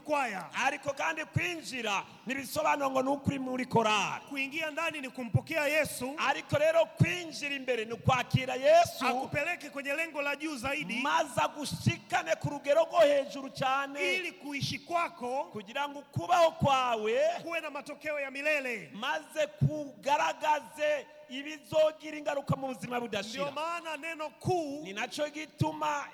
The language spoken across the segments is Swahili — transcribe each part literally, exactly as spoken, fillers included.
kwaya. Ariko kandi kwinjira nibisobanura ngo nukuri muri korali. Kuingia ndani ni kumpokea Yesu. Ariko rero kwinjira imbere ni kwakira Yesu akupeleke kwenye lengo la juu zaidi, maza gushikane ku rugero rwo hejuru cyane, ili kuishi kwako kugira ngo kubaho kwawe kuwe na matokeo ya milele, maze kugaragaze ibizogira ingaruka mu buzima budashira. Ndio maana neno kuu ni naco gituma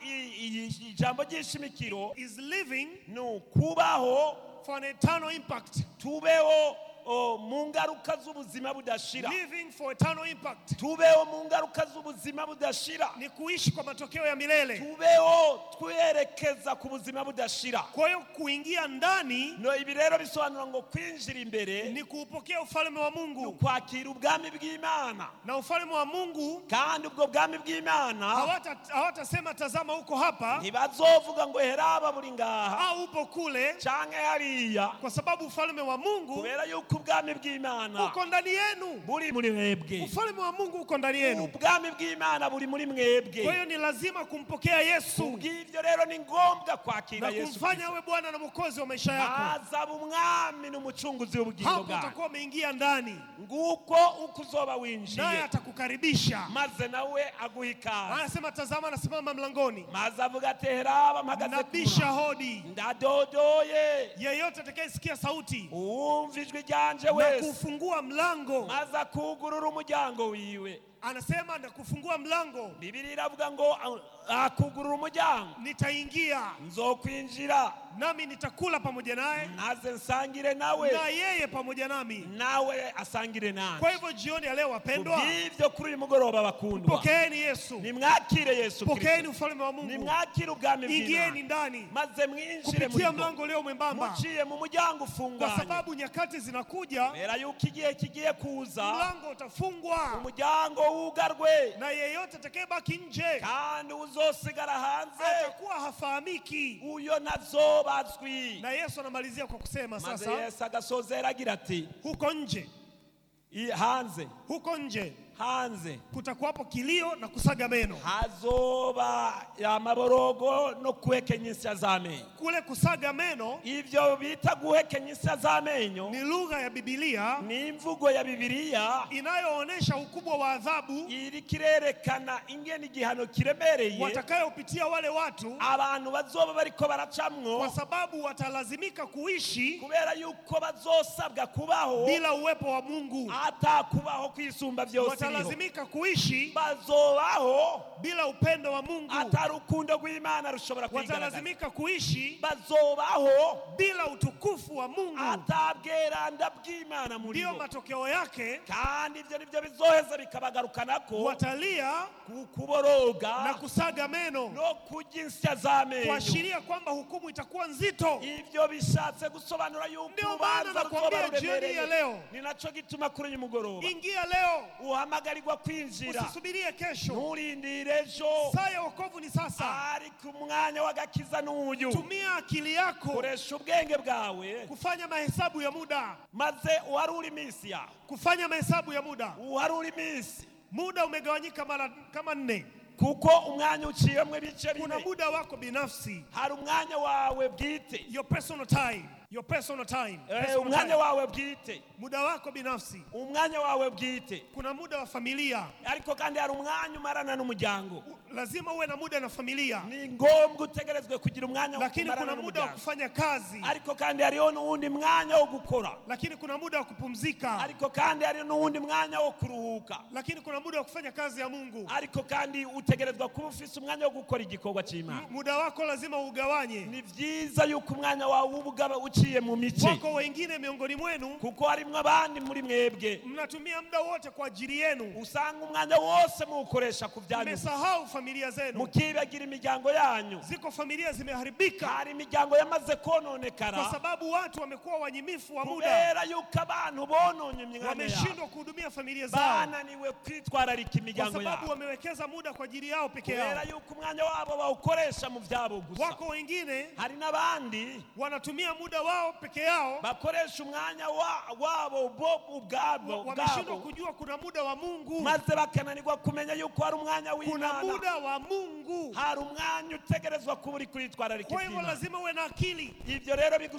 ijambo ry'ishimikiro is living no kubaho for an eternal impact. Tubeho o mungaruka z'ubuzima budashira. Living for eternal impact. Tubeho mungaruka z'ubuzima budashira. Ni kuishi kwa matokeo ya milele. Tubeho twerekeza ku buzima budashira. Kwa hiyo kuingia ndani no ibi rero bisobanura ngo kwinjira imbere ni kuupokea ufalme wa Mungu, kwakira ubwami bw'Imana. Na ufalme wa Mungu kandi ubwo bwami bw'Imana hawata hawatasema tazama uko hapa, ntibazovuga ngo heraba buri ngaha au upo kule canke hariya, kwa sababu ufalme wa Mungu kubera yuko ubwami bw'Imana uko ndani yenu. Buri muri mwebwe. Ufalme wa Mungu uko ndani yenu. Ubwami bw'Imana buri muri mwebwe. Kwa hiyo ni lazima kumpokea Yesu. Ubwivyo rero ni ngombwa kwakira Yesu, na kumfanya awe Bwana na Mwokozi wa maisha yako. azaba umwami n'umucunguzi w'ubugingo bwawe. Hapo utakuwa umeingia ndani. Nguko ukuzoba winjiye, naye atakukaribisha, maze nawe aguhikaza. Anasema tazama anasimama mlangoni, maze avuga ati heraba mpagaze nabisha hodi, ndadodoye, yeyote atakayesikia sauti uwumva ijwi ryanje na wese kufungua mlango, maze akugurura umuryango wiwe. Anasema na kufungua mlango, Biblia iravuga ngo akugurura umuryango, nitaingia nzokwinjira nami nitakula pamoja naye, naze nsangire nawe na yeye pamoja nami, nawe asangire nani. Kwa hivyo jioni ya leo wapendwa, hivyo kuri uyu mugoroba bakundwa, pokeeni Yesu, nimwakire Yesu, pokeeni ufalme wa Mungu, nimwakire ubwami bw'Imana, ingieni ndani, maze mwinjire kupitia mlango leo mwembamba, muciye mu muryango ufunganye, kwa sababu nyakati zinakuja, era yuko igihe kigiye kuza, mlango utafungwa, umuryango wugarwe, na yeyote atakayebaki nje kandi uzosigara hanze atakuwa hafahamiki, uyo nazobazwi. Na Yesu anamalizia kwa kusema maze sasa, Yesu agasozera agira ati huko nje, hanze, huko nje hanze kutakuwapo kilio na kusaga meno, hazoba amaborogo no kuhekenyisha z'amenyo. Kule kusaga meno, ivyo bita guhekenyisha z'amenyo, ni lugha ya Biblia, ni imvugo ya Biblia inayoonesha ukubwa wa adhabu iri kirerekana ingene igihano kiremereye watakayopitia wale watu, abantu bazoba bariko baracamwo, kwa sababu watalazimika kuishi kubera yuko bazosabwa kubaho bila uwepo wa Mungu, hata kubaho kwisumba vyose, watalazimika kuishi bazobaho bila upendo wa Mungu, hata rukundo rw'Imana rushobora kwigaragaza, watalazimika kuishi bazobaho bila utukufu wa Mungu, hata bweranda bw'Imana muri ndio bo. matokeo yake, kandi ivyo nivyo bizoheza bikabagarukanako, watalia kuboroga na kusaga meno, no kurya insya z'amenyo, kuashiria kwamba hukumu itakuwa nzito. Ivyo bishatse gusobanura yuko Ndio maana nakwambia jioni ya leo, ninaco gituma kuri uyu mugoroba, ingia leo, uhamagarirwa kwinjira, usisubirie kesho, nturindire ejo. saa ya wokovu ni sasa, ariko umwanya w'agakiza n'uyu. tumia akili yako, koresha ubwenge bwawe kufanya mahesabu ya muda, maze uharure iminsi yawe, kufanya mahesabu ya muda. uharure iminsi. Muda umegawanyika mara kama nne, kuko umwanya uciyemwe ibice bine. Kuna muda wako binafsi, hari umwanya wawe bwite, your personal time, your personal time, eh, personal umwanya time. wawe bwite, Muda wako binafsi, umwanya wawe bwite. Kuna muda wa familia, ariko kandi hari umwanya umarana n'umuryango. Lazima uwe na muda na familia, ni ngombwa utegerezwe kugira umwanya wo lakini kumarana kuna muda wa kufanya kazi, ariko kandi hariho n'uwundi mwanya wo gukora, lakini kuna muda wa kupumzika, ariko kandi hariho n'uwundi mwanya wo kuruhuka, lakini kuna muda wa kufanya kazi ya Mungu, ariko kandi utegerezwa kuba ufise umwanya wo gukora igikorwa cy'Imana. Muda wako lazima ugawanye. Ni vyiza yuko umwanya wawe ubugaba uciye mu mice. Wako wengine miongoni mwenu, kuko harimwo abandi muri mwebwe mnatumia muda wote kwa ajili yenu, usanga umwanya wose muwukoresha ku byanyu, mmesahau familia zenu, mukibagira imiryango yanyu. Ziko familia zimeharibika, hari imiryango yamaze kononekara, kwa sababu watu wamekuwa wanyimifu wa muda, kubera yuko abantu bononye imyanya yabo, wameshindwa kuhudumia familia zao, bananiwe kwitwararika imiryango yao, kwa sababu wamewekeza muda kwa ajili yao peke yao, kubera yuko umwanya wabo bawukoresha mu vyabo gusa. Wako wengine, hari n'abandi wanatumia muda wao peke yao, bakoresha umwanya wabo bo ubwabo, wameshindwa kujua kuna muda wa Mungu, maze bakananirwa kumenya yuko hari umwanya w'Imana, kuna muda wa Mungu, hari umwanya utegerezwa kuba uri kwitwararika. Kwa hivyo lazima uwe na akili. Ivyo rero